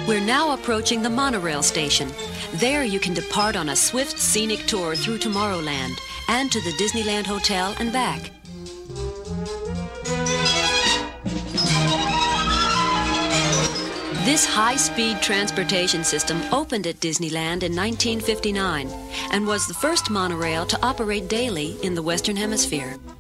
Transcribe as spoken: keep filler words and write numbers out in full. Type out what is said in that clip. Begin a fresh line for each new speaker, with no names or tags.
We're now approaching the monorail station. There you can depart on a swift, scenic tour through Tomorrowland and to the Disneyland Hotel and back. This high-speed transportation system opened at Disneyland in nineteen fifty-nine and was the first monorail to operate daily in the Western Hemisphere.